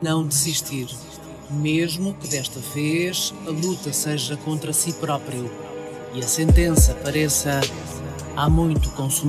Não desistir, mesmo que desta vez a luta seja contra si próprio e a sentença pareça há muito consumida.